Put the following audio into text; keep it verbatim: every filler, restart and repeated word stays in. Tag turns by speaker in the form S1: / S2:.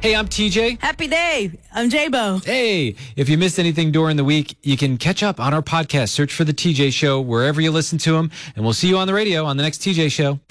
S1: Hey, I'm T J.
S2: Happy day. I'm J-Bo.
S1: Hey, if you missed anything during the week, you can catch up on our podcast. Search for The T J Show wherever you listen to them, and we'll see you on the radio on the next T J Show.